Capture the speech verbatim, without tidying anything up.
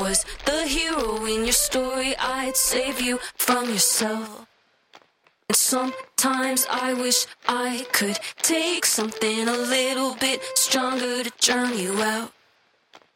was the hero in your story, I'd save you from yourself. And sometimes I wish I could take something a little bit stronger to drown you out.